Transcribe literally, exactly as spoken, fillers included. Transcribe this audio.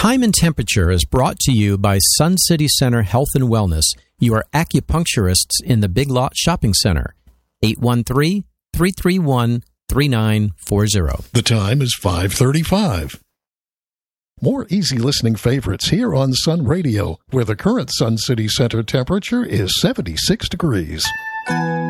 Time and Temperature is brought to you by Sun City Center Health and Wellness, your acupuncturists in the Big Lot Shopping Center. eight one three, three three one, three nine four zero. The time is five thirty-five. More easy listening favorites here on Sun Radio, where the current Sun City Center temperature is seventy-six degrees.